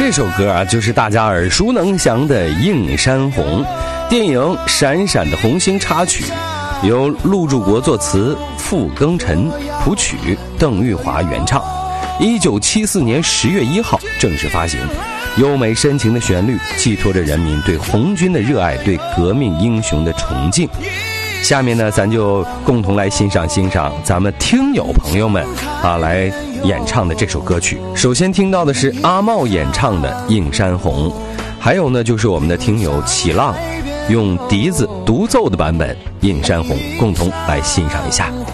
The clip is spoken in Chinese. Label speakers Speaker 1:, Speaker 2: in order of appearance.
Speaker 1: 这首歌啊，就是大家耳熟能详的《映山红》，电影《闪闪的红星》插曲，由陆柱国作词，傅庚辰谱曲，邓玉华原唱。1974年10月1号正式发行。优美深情的旋律寄托着人民对红军的热爱，对革命英雄的崇敬。下面呢，咱就共同来欣赏咱们听友朋友们来演唱的这首歌曲。首先听到的是阿茂演唱的《映山红》，还有呢就是我们的听友启浪用笛子独奏的版本《映山红》，共同来欣赏一下。